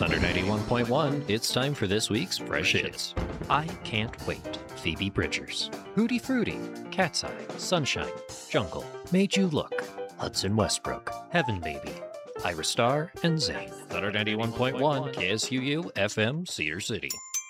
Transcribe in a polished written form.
Thunder 91.1, it's time for this week's Fresh Hits. I Can't Wait, Phoebe Bridgers. Hootie Fruity, Cat's Eye, Sunshine, Jungle, Made You Look, Hudson Westbrook, Heaven Baby, Ira Star, and Zayn. Thunder 91.1, KSUU, FM, Cedar City.